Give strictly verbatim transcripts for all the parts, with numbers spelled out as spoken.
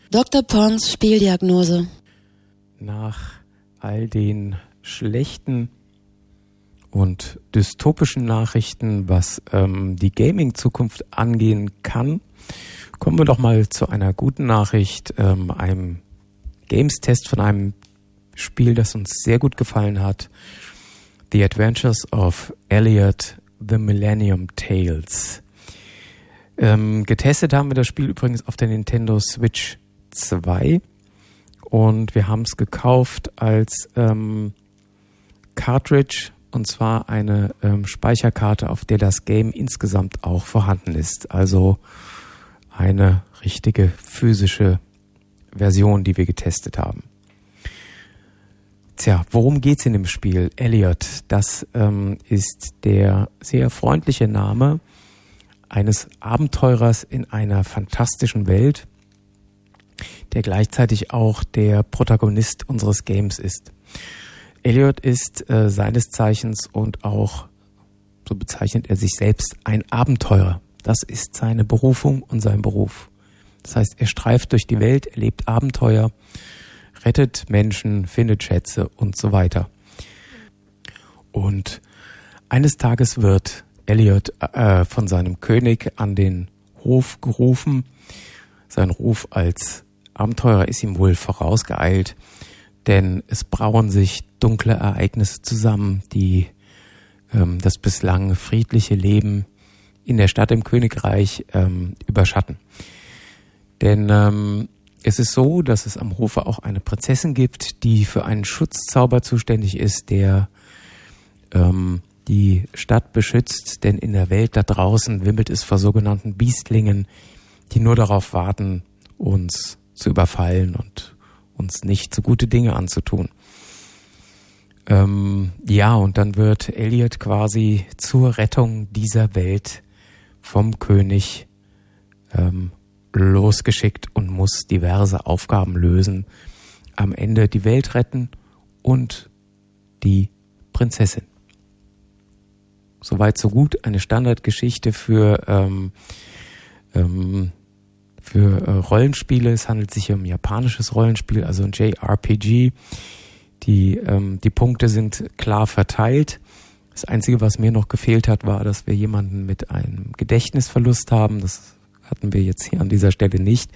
Doktor Pons Spieldiagnose. Nach all den schlechten und dystopischen Nachrichten, was ähm, die Gaming-Zukunft angehen kann, kommen wir doch mal zu einer guten Nachricht, ähm, einem Games-Test von einem Spiel, das uns sehr gut gefallen hat. The Adventures of Elliot, The Millennium Tales. Ähm, getestet haben wir das Spiel übrigens auf der Nintendo Switch zwei und wir haben es gekauft als ähm, Cartridge, und zwar eine ähm, Speicherkarte, auf der das Game insgesamt auch vorhanden ist. Also eine richtige physische Version, die wir getestet haben. Tja, worum geht's in dem Spiel? Elliot, das ähm, ist der sehr freundliche Name eines Abenteurers in einer fantastischen Welt, der gleichzeitig auch der Protagonist unseres Games ist. Elliot ist äh, seines Zeichens und auch, so bezeichnet er sich selbst, ein Abenteurer. Das ist seine Berufung und sein Beruf. Das heißt, er streift durch die Welt, erlebt Abenteuer, rettet Menschen, findet Schätze und so weiter. Und eines Tages wird Elliot äh, von seinem König an den Hof gerufen. Sein Ruf als Abenteurer ist ihm wohl vorausgeeilt, denn es brauen sich dunkle Ereignisse zusammen, die ähm, das bislang friedliche Leben in der Stadt im Königreich ähm, überschatten. Denn ähm, es ist so, dass es am Hofe auch eine Prinzessin gibt, die für einen Schutzzauber zuständig ist, der ähm, die Stadt beschützt, denn in der Welt da draußen wimmelt es vor sogenannten Biestlingen, die nur darauf warten, uns zu überfallen und uns nicht so gute Dinge anzutun. Ähm, ja, und dann wird Elliot quasi zur Rettung dieser Welt vom König ähm, losgeschickt und muss diverse Aufgaben lösen. Am Ende die Welt retten und die Prinzessin. Soweit so gut. Eine Standardgeschichte für ähm, ähm, für äh, Rollenspiele. Es handelt sich um ein japanisches Rollenspiel, also ein J R P G. Die ähm, die Punkte sind klar verteilt. Das Einzige, was mir noch gefehlt hat, war, dass wir jemanden mit einem Gedächtnisverlust haben. Das hatten wir jetzt hier an dieser Stelle nicht.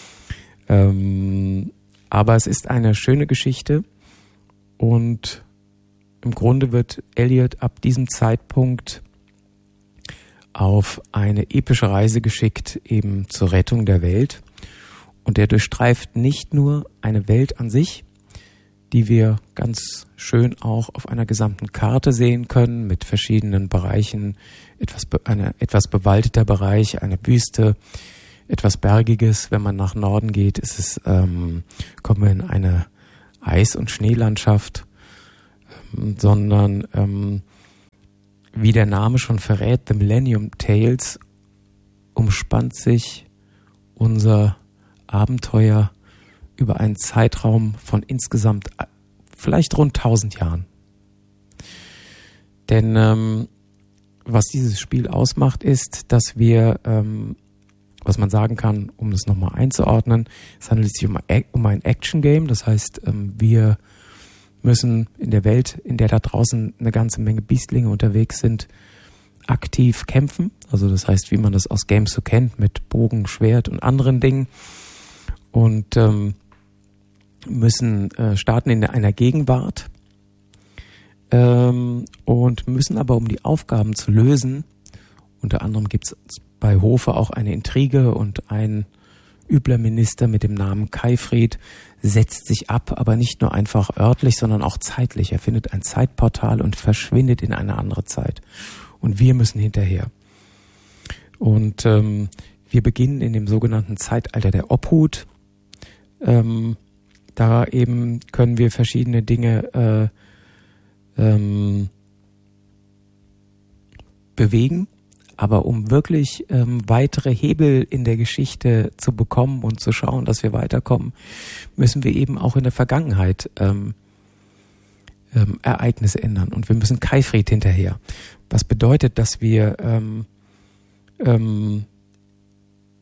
Ähm, aber es ist eine schöne Geschichte und im Grunde wird Elliot ab diesem Zeitpunkt auf eine epische Reise geschickt, eben zur Rettung der Welt. Und er durchstreift nicht nur eine Welt an sich, die wir ganz schön auch auf einer gesamten Karte sehen können, mit verschiedenen Bereichen, etwas be- eine etwas bewaldeter Bereich, eine Wüste, etwas Bergiges. Wenn man nach Norden geht, ist es, ähm, kommen wir in eine Eis- und Schneelandschaft, ähm, sondern ähm, wie der Name schon verrät, The Millennium Tales, umspannt sich unser Abenteuer über einen Zeitraum von insgesamt vielleicht rund tausend Jahren. Denn ähm, was dieses Spiel ausmacht, ist, dass wir, ähm, was man sagen kann, um das nochmal einzuordnen, es handelt sich um, um ein Action-Game. Das heißt, ähm, wir müssen in der Welt, in der da draußen eine ganze Menge Biestlinge unterwegs sind, aktiv kämpfen. Also das heißt, wie man das aus Games so kennt, mit Bogen, Schwert und anderen Dingen. Und ähm, müssen äh, starten in einer Gegenwart ähm, und müssen aber, um die Aufgaben zu lösen, unter anderem gibt es bei Hofe auch eine Intrige und ein übler Minister mit dem Namen Kaifried setzt sich ab, aber nicht nur einfach örtlich, sondern auch zeitlich. Er findet ein Zeitportal und verschwindet in eine andere Zeit. Und wir müssen hinterher. Und ähm, wir beginnen in dem sogenannten Zeitalter der Obhut. Ähm, da eben können wir verschiedene Dinge äh, ähm, bewegen. Aber um wirklich ähm, weitere Hebel in der Geschichte zu bekommen und zu schauen, dass wir weiterkommen, müssen wir eben auch in der Vergangenheit ähm, ähm, Ereignisse ändern. Und wir müssen Kaifried hinterher. Was bedeutet, dass wir ähm, ähm,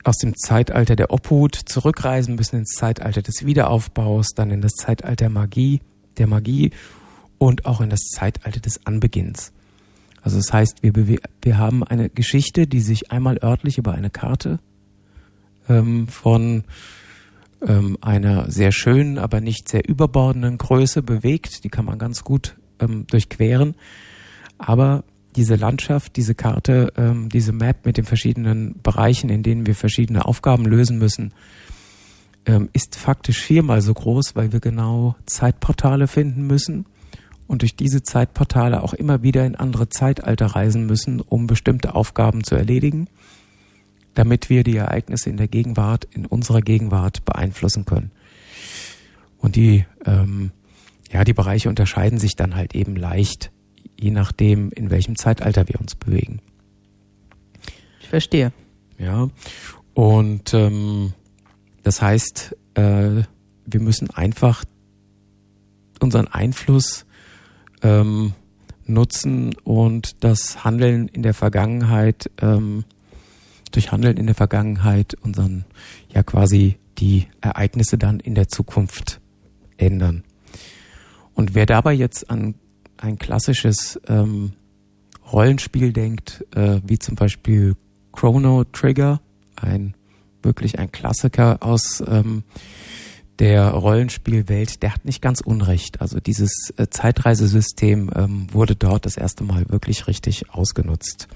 aus dem Zeitalter der Obhut zurückreisen müssen ins Zeitalter des Wiederaufbaus, dann in das Zeitalter Magie, der Magie und auch in das Zeitalter des Anbeginns. Also das heißt, wir, bewe- wir haben eine Geschichte, die sich einmal örtlich über eine Karte ähm, von ähm, einer sehr schönen, aber nicht sehr überbordenden Größe bewegt. Die kann man ganz gut ähm, durchqueren. Aber diese Landschaft, diese Karte, ähm, diese Map mit den verschiedenen Bereichen, in denen wir verschiedene Aufgaben lösen müssen, ähm, ist faktisch viermal so groß, weil wir genau Zeitportale finden müssen und durch diese Zeitportale auch immer wieder in andere Zeitalter reisen müssen, um bestimmte Aufgaben zu erledigen, damit wir die Ereignisse in der Gegenwart, in unserer Gegenwart beeinflussen können. Und die, ähm, ja, die Bereiche unterscheiden sich dann halt eben leicht, je nachdem, in welchem Zeitalter wir uns bewegen. Ich verstehe. Ja, und ähm, das heißt, äh, wir müssen einfach unseren Einfluss ähm, nutzen und das Handeln in der Vergangenheit, ähm, durch Handeln in der Vergangenheit unseren, ja quasi die Ereignisse dann in der Zukunft ändern. Und wer dabei jetzt an ein klassisches ähm, Rollenspiel denkt, äh, wie zum Beispiel Chrono Trigger, ein wirklich ein Klassiker aus ähm, der Rollenspielwelt, der hat nicht ganz unrecht. Also dieses äh, Zeitreisesystem ähm, wurde dort das erste Mal wirklich richtig ausgenutzt.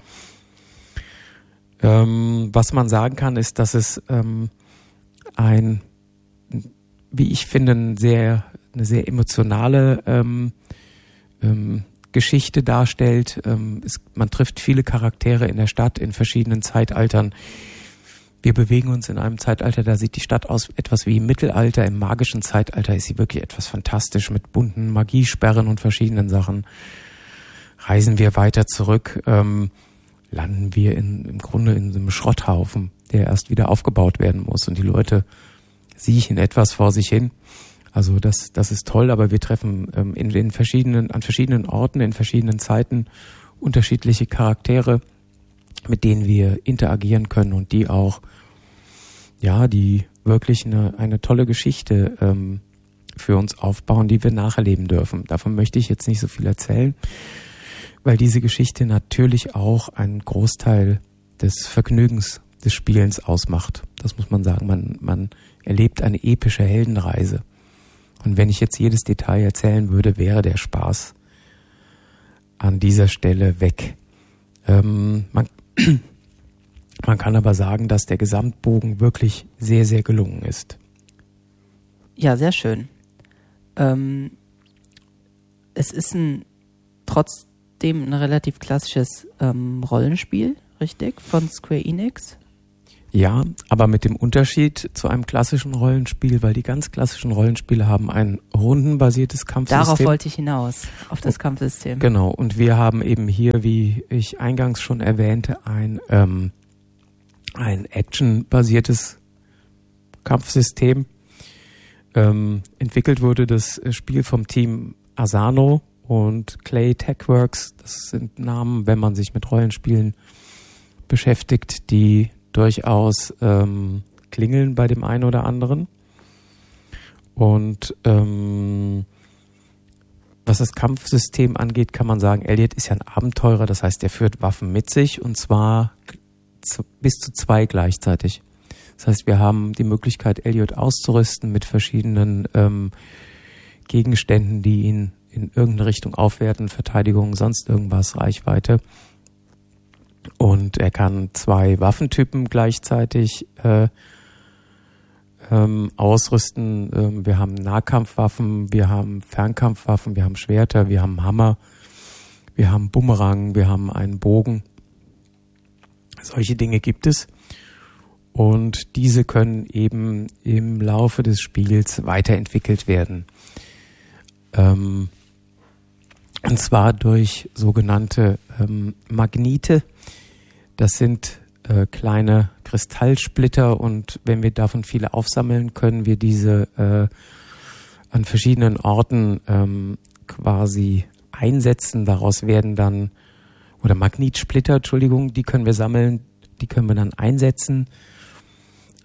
Ähm, was man sagen kann, ist, dass es ähm, ein, wie ich finde, ein sehr, eine sehr emotionale ähm, ähm, Geschichte darstellt. Ähm, es, man trifft viele Charaktere in der Stadt in verschiedenen Zeitaltern. Wir bewegen uns in einem Zeitalter, da sieht die Stadt aus etwas wie im Mittelalter. Im magischen Zeitalter ist sie wirklich etwas fantastisch mit bunten Magiesperren und verschiedenen Sachen. Reisen wir weiter zurück, ähm, landen wir in, im Grunde in so einem Schrotthaufen, der erst wieder aufgebaut werden muss und die Leute siechen etwas vor sich hin. Also das, das ist toll, aber wir treffen ähm, in, in verschiedenen, an verschiedenen Orten, in verschiedenen Zeiten unterschiedliche Charaktere, mit denen wir interagieren können und die auch, ja, die wirklich eine, eine tolle Geschichte ähm, für uns aufbauen, die wir nacherleben dürfen. Davon möchte ich jetzt nicht so viel erzählen, weil diese Geschichte natürlich auch einen Großteil des Vergnügens des Spielens ausmacht. Das muss man sagen. Man, man erlebt eine epische Heldenreise. Und wenn ich jetzt jedes Detail erzählen würde, wäre der Spaß an dieser Stelle weg. Ähm, man, man kann aber sagen, dass der Gesamtbogen wirklich sehr, sehr gelungen ist. Ja, sehr schön. Ähm, es ist ein trotzdem ein relativ klassisches ähm, Rollenspiel, richtig? Von Square Enix? Ja, aber mit dem Unterschied zu einem klassischen Rollenspiel, weil die ganz klassischen Rollenspiele haben ein rundenbasiertes Kampfsystem. Darauf wollte ich hinaus, auf das Kampfsystem. Genau, und wir haben eben hier, wie ich eingangs schon erwähnte, ein, ähm, ein actionbasiertes Kampfsystem. Ähm, entwickelt wurde das Spiel vom Team Asano und Clay Techworks. Das sind Namen, wenn man sich mit Rollenspielen beschäftigt, die durchaus ähm, klingeln bei dem einen oder anderen. Und ähm, was das Kampfsystem angeht, kann man sagen, Elliot ist ja ein Abenteurer, das heißt, er führt Waffen mit sich und zwar zu, bis zu zwei gleichzeitig. Das heißt, wir haben die Möglichkeit, Elliot auszurüsten mit verschiedenen ähm, Gegenständen, die ihn in irgendeine Richtung aufwerten, Verteidigung, sonst irgendwas, Reichweite. Und er kann zwei Waffentypen gleichzeitig äh, ähm, ausrüsten. Ähm, wir haben Nahkampfwaffen, wir haben Fernkampfwaffen, wir haben Schwerter, wir haben Hammer, wir haben Bumerang, wir haben einen Bogen. Solche Dinge gibt es. Und diese können eben im Laufe des Spiels weiterentwickelt werden. Ähm, und zwar durch sogenannte ähm, Magnete. Das sind äh, kleine Kristallsplitter und wenn wir davon viele aufsammeln, können wir diese äh, an verschiedenen Orten ähm, quasi einsetzen. Daraus werden dann, oder Magnetsplitter, Entschuldigung, die können wir sammeln, die können wir dann einsetzen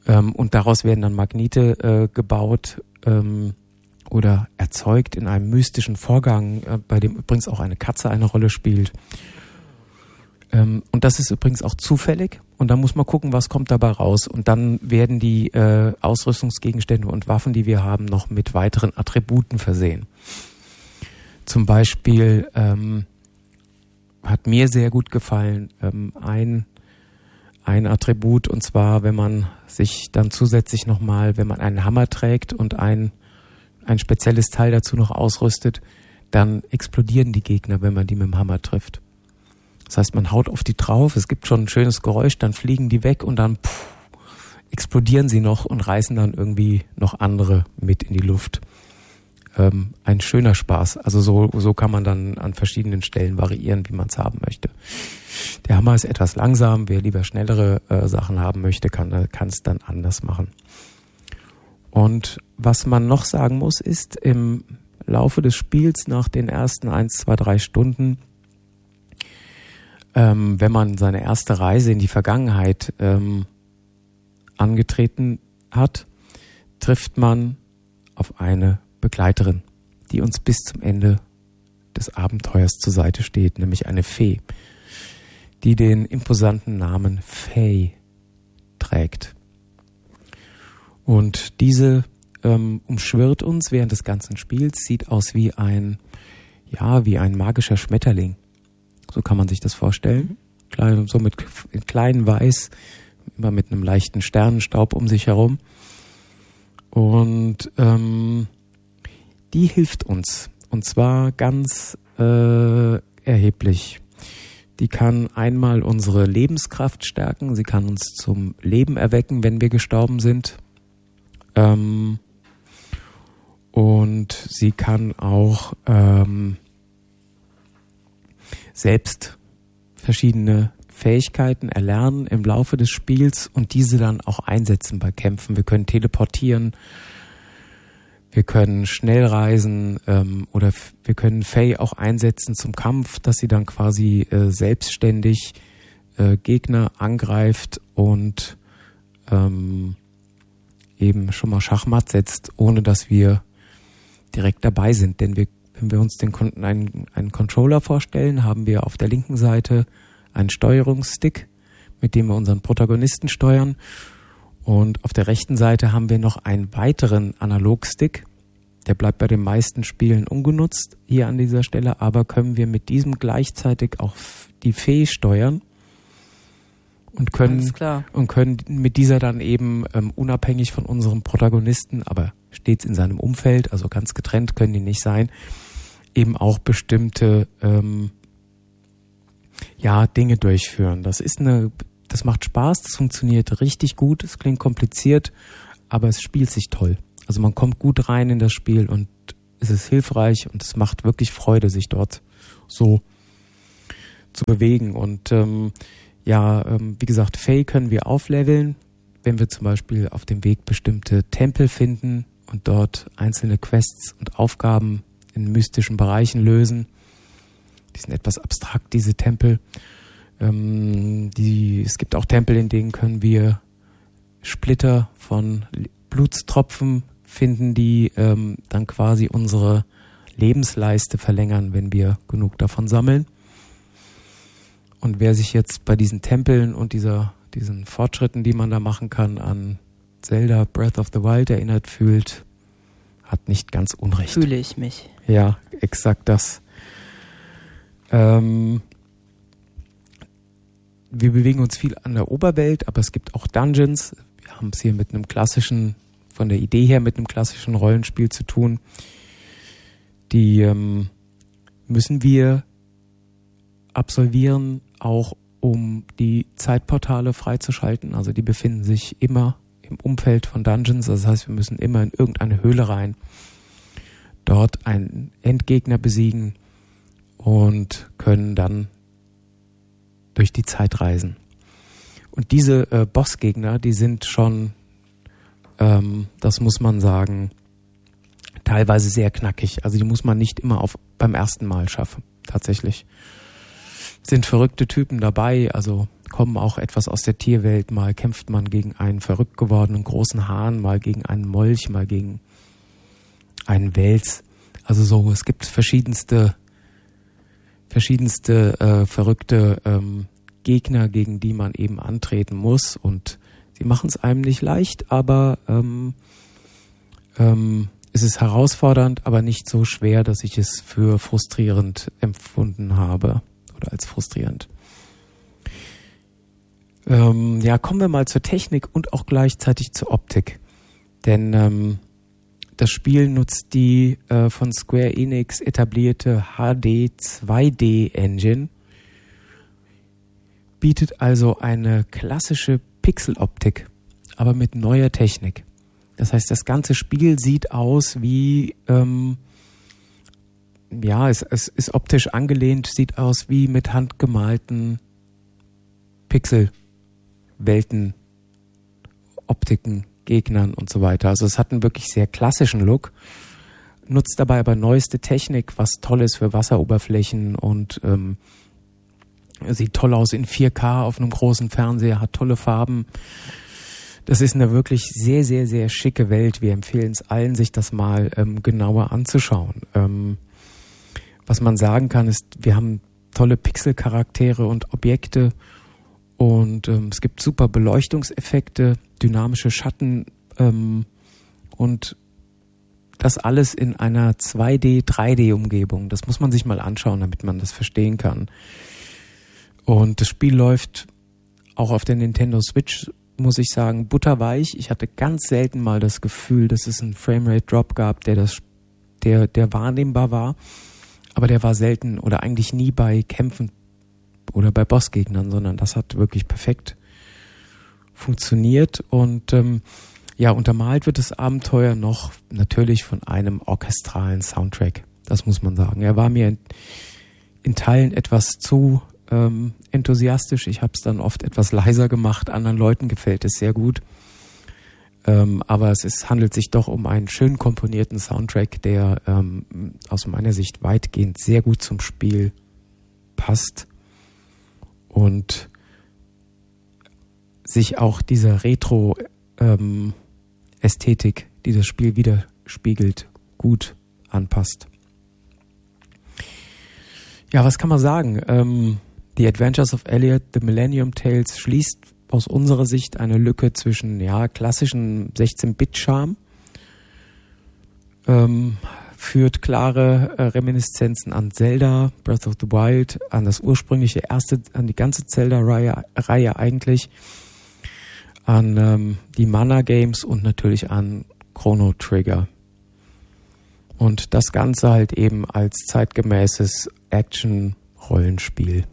Ähm, und daraus werden dann Magnete äh, gebaut ähm, oder erzeugt in einem mystischen Vorgang, äh, bei dem übrigens auch eine Katze eine Rolle spielt. Ähm, und das ist übrigens auch zufällig. Und dann muss man gucken, was kommt dabei raus. Und dann werden die äh, Ausrüstungsgegenstände und Waffen, die wir haben, noch mit weiteren Attributen versehen. Zum Beispiel ähm, hat mir sehr gut gefallen ähm, ein, ein Attribut, und zwar, wenn man sich dann zusätzlich nochmal, wenn man einen Hammer trägt und ein, ein spezielles Teil dazu noch ausrüstet, dann explodieren die Gegner, wenn man die mit dem Hammer trifft. Das heißt, man haut auf die drauf, es gibt schon ein schönes Geräusch, dann fliegen die weg und dann pff, explodieren sie noch und reißen dann irgendwie noch andere mit in die Luft. Ähm, ein schöner Spaß. Also so, so kann man dann an verschiedenen Stellen variieren, wie man es haben möchte. Der Hammer ist etwas langsam. Wer lieber schnellere äh, Sachen haben möchte, kann kann es dann anders machen. Und was man noch sagen muss, ist, im Laufe des Spiels nach den ersten eins, zwei, drei Stunden, ähm, wenn man seine erste Reise in die Vergangenheit ähm, angetreten hat, trifft man auf eine Begleiterin, die uns bis zum Ende des Abenteuers zur Seite steht, nämlich eine Fee, die den imposanten Namen Faye trägt. Und diese ähm, umschwirrt uns während des ganzen Spiels, sieht aus wie ein, ja, wie ein magischer Schmetterling. So kann man sich das vorstellen. Klein, so mit in klein weiß, immer mit einem leichten Sternenstaub um sich herum. Und ähm, die hilft uns, und zwar ganz äh, erheblich. Die kann einmal unsere Lebenskraft stärken, sie kann uns zum Leben erwecken, wenn wir gestorben sind. Ähm, und sie kann auch ähm, selbst verschiedene Fähigkeiten erlernen im Laufe des Spiels und diese dann auch einsetzen bei Kämpfen. Wir können teleportieren, wir können schnell reisen ähm, oder f- wir können Faye auch einsetzen zum Kampf, dass sie dann quasi äh, selbstständig äh, Gegner angreift und ähm, eben schon mal Schachmatt setzt, ohne dass wir direkt dabei sind. Denn wir, wenn wir uns den Kon- einen, einen Controller vorstellen, haben wir auf der linken Seite einen Steuerungsstick, mit dem wir unseren Protagonisten steuern. Und auf der rechten Seite haben wir noch einen weiteren Analogstick. Der bleibt bei den meisten Spielen ungenutzt hier an dieser Stelle, aber können wir mit diesem gleichzeitig auch die Fee steuern und können, und können mit dieser dann eben ähm, unabhängig von unserem Protagonisten, aber stets in seinem Umfeld, also ganz getrennt können die nicht sein, eben auch bestimmte ähm, ja, Dinge durchführen. Das ist eine Das macht Spaß, das funktioniert richtig gut, es klingt kompliziert, aber es spielt sich toll. Also man kommt gut rein in das Spiel und es ist hilfreich und es macht wirklich Freude, sich dort so zu bewegen. Und ähm, ja, ähm, wie gesagt, Faye können wir aufleveln, wenn wir zum Beispiel auf dem Weg bestimmte Tempel finden und dort einzelne Quests und Aufgaben in mystischen Bereichen lösen. Die sind etwas abstrakt, diese Tempel. Ähm, die, es gibt auch Tempel, in denen können wir Splitter von Blutstropfen finden, die ähm, dann quasi unsere Lebensleiste verlängern, wenn wir genug davon sammeln. Und wer sich jetzt bei diesen Tempeln und dieser, diesen Fortschritten, die man da machen kann, an Zelda Breath of the Wild erinnert fühlt, hat nicht ganz Unrecht. Fühle ich mich. Ja, exakt das. Ähm, wir bewegen uns viel an der Oberwelt, aber es gibt auch Dungeons. Wir haben es hier mit einem klassischen, von der Idee her mit einem klassischen Rollenspiel zu tun. Die ähm, müssen wir absolvieren, auch um die Zeitportale freizuschalten. Also die befinden sich immer im Umfeld von Dungeons. Das heißt, wir müssen immer in irgendeine Höhle rein, dort einen Endgegner besiegen und können dann durch die Zeit reisen. Und diese äh, Bossgegner, die sind schon, ähm, das muss man sagen, teilweise sehr knackig. Also die muss man nicht immer auf beim ersten Mal schaffen, tatsächlich. Sind verrückte Typen dabei, also kommen auch etwas aus der Tierwelt. Mal kämpft man gegen einen verrückt gewordenen großen Hahn, mal gegen einen Molch, mal gegen einen Wels. Also so, es gibt verschiedenste, verschiedenste äh, verrückte ähm, Gegner, gegen die man eben antreten muss. Und sie machen es einem nicht leicht, aber ähm, ähm, es ist herausfordernd, aber nicht so schwer, dass ich es für frustrierend empfunden habe oder als frustrierend. Ähm, ja, kommen wir mal zur Technik und auch gleichzeitig zur Optik. Denn ähm, das Spiel nutzt die äh, von Square Enix etablierte H D zwei D Engine, bietet also eine klassische Pixeloptik, aber mit neuer Technik. Das heißt, das ganze Spiel sieht aus wie, ähm, ja, es, es ist optisch angelehnt, sieht aus wie mit handgemalten Pixelwelten, Optiken, Gegnern und so weiter. Also es hat einen wirklich sehr klassischen Look, nutzt dabei aber neueste Technik, was toll ist für Wasseroberflächen und ähm, sieht toll aus in vier K auf einem großen Fernseher, hat tolle Farben. Das ist eine wirklich sehr, sehr, sehr schicke Welt. Wir empfehlen es allen, sich das mal ähm, genauer anzuschauen. Ähm, was man sagen kann, ist, wir haben tolle Pixelcharaktere und Objekte und ähm, es gibt super Beleuchtungseffekte, dynamische Schatten ähm, und das alles in einer zwei D, drei D Umgebung. Das muss man sich mal anschauen, damit man das verstehen kann. Und das Spiel läuft auch auf der Nintendo Switch, muss ich sagen, butterweich. Ich hatte ganz selten mal das Gefühl, dass es einen Framerate-Drop gab, der das, der, der wahrnehmbar war. Aber der war selten oder eigentlich nie bei Kämpfen oder bei Bossgegnern, sondern das hat wirklich perfekt funktioniert. Und ähm, ja, untermalt wird das Abenteuer noch natürlich von einem orchestralen Soundtrack. Das muss man sagen. Er war mir in, in Teilen etwas zu ähm, enthusiastisch. Ich habe es dann oft etwas leiser gemacht. Anderen Leuten gefällt es sehr gut. Ähm, aber es ist, handelt sich doch um einen schön komponierten Soundtrack, der ähm, aus meiner Sicht weitgehend sehr gut zum Spiel passt und sich auch dieser Retro-Ästhetik, ähm, die das Spiel widerspiegelt, gut anpasst. Ja, was kann man sagen? Ähm, The Adventures of Elliot, The Millennium Tales schließt aus unserer Sicht eine Lücke zwischen ja klassischen sechzehn-Bit-Charme, ähm, führt klare äh, Reminiszenzen an Zelda, Breath of the Wild, an das ursprüngliche erste, an die ganze Zelda-Reihe Reihe eigentlich, an ähm, die Mana-Games und natürlich an Chrono Trigger. Und das Ganze halt eben als zeitgemäßes Action-Rollenspiel.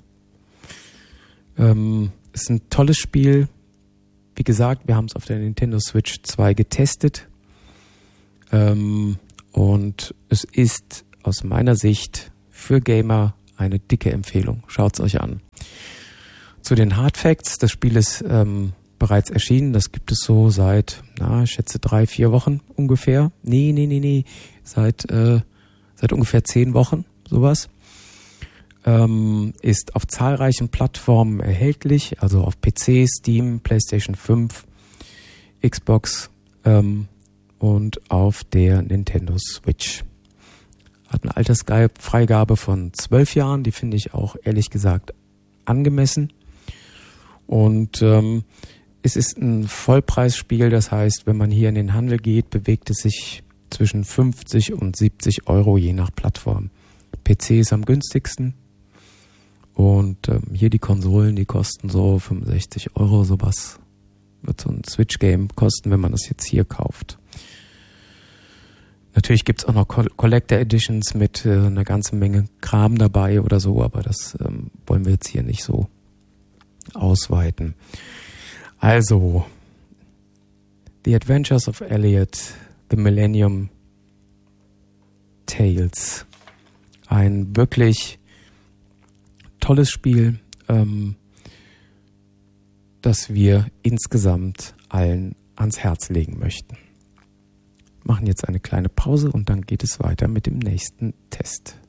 Ähm, ist ein tolles Spiel. Wie gesagt, wir haben es auf der Nintendo Switch zwei getestet. Ähm, und es ist aus meiner Sicht für Gamer eine dicke Empfehlung. Schaut's euch an. Zu den Hard Facts. Das Spiel ist ähm, bereits erschienen. Das gibt es so seit, na, ich schätze drei, vier Wochen ungefähr. Nee, nee, nee, nee. Seit, äh, seit ungefähr zehn Wochen, sowas. Ähm, ist auf zahlreichen Plattformen erhältlich, also auf P C, Steam, PlayStation fünf, Xbox ähm, und auf der Nintendo Switch. Hat eine Altersfreigabe von zwölf Jahren, die finde ich auch ehrlich gesagt angemessen. Und ähm, es ist ein Vollpreisspiel, das heißt, wenn man hier in den Handel geht, bewegt es sich zwischen fünfzig und siebzig Euro je nach Plattform. P C ist am günstigsten. Und ähm, hier die Konsolen, die kosten so fünfundsechzig Euro, sowas wird so ein Switch-Game kosten, wenn man das jetzt hier kauft. Natürlich gibt's auch noch Collector Editions mit äh, einer ganzen Menge Kram dabei oder so, aber das ähm, wollen wir jetzt hier nicht so ausweiten. Also, The Adventures of Elliot, The Millennium Tales. Ein wirklich tolles Spiel, ähm, das wir insgesamt allen ans Herz legen möchten. Wir machen jetzt eine kleine Pause und dann geht es weiter mit dem nächsten Test.